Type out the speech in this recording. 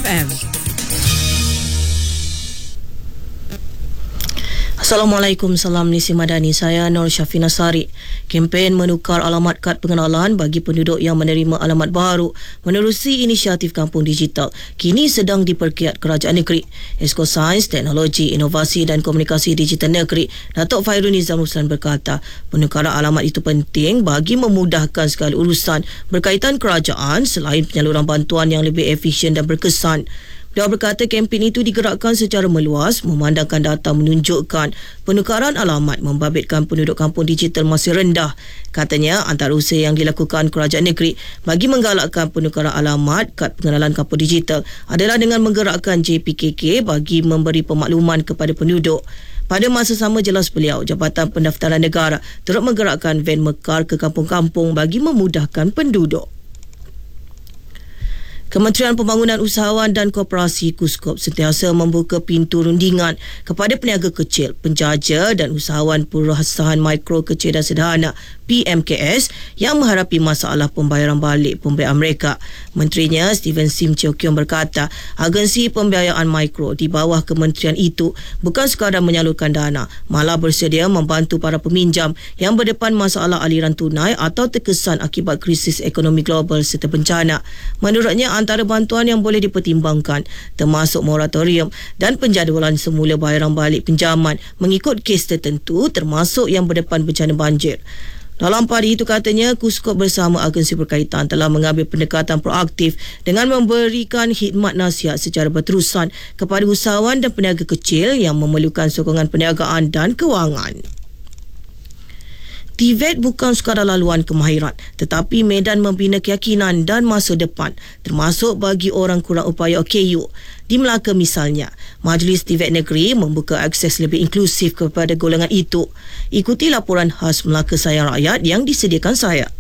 FM. Assalamualaikum, salam Nisi Madani. Saya Nur Syafina Sari. Kempen menukar alamat kad pengenalan bagi penduduk yang menerima alamat baru menerusi inisiatif Kampung Digital kini sedang diperkiat Kerajaan Negeri. Esko Sains, Teknologi, Inovasi dan Komunikasi Digital Negeri, Datuk Fairul Nizam Ruslan berkata, penukaran alamat itu penting bagi memudahkan segala urusan berkaitan kerajaan selain penyaluran bantuan yang lebih efisien dan berkesan. Beliau berkata kempen itu digerakkan secara meluas memandangkan data menunjukkan penukaran alamat membabitkan penduduk kampung digital masih rendah. Katanya antara usaha yang dilakukan Kerajaan Negeri bagi menggalakkan penukaran alamat kad pengenalan kampung digital adalah dengan menggerakkan JPKK bagi memberi pemakluman kepada penduduk. Pada masa sama, jelas beliau, Jabatan Pendaftaran Negara turut menggerakkan van mekar ke kampung-kampung bagi memudahkan penduduk. Kementerian Pembangunan Usahawan dan Koperasi KUSKOP sentiasa membuka pintu rundingan kepada peniaga kecil, penjaja dan usahawan perusahaan mikro, kecil dan sederhana PMKS yang menghadapi masalah pembayaran balik pembiayaan mereka. Menterinya Steven Sim Cheo Kiong berkata, agensi pembiayaan mikro di bawah kementerian itu bukan sekadar menyalurkan dana, malah bersedia membantu para peminjam yang berdepan masalah aliran tunai atau terkesan akibat krisis ekonomi global serta bencana. Menurutnya, antara bantuan yang boleh dipertimbangkan termasuk moratorium dan penjadualan semula bayaran balik pinjaman mengikut kes tertentu termasuk yang berdepan bencana banjir. Dalam pada itu katanya, KUSKOP bersama agensi berkaitan telah mengambil pendekatan proaktif dengan memberikan khidmat nasihat secara berterusan kepada usahawan dan peniaga kecil yang memerlukan sokongan perniagaan dan kewangan. TVET bukan sekadar laluan kemahiran tetapi medan membina keyakinan dan masa depan termasuk bagi orang kurang upaya OKU. Di Melaka misalnya, Majlis TVET Negeri membuka akses lebih inklusif kepada golongan itu. Ikuti laporan khas Melaka Sayang Rakyat yang disediakan saya.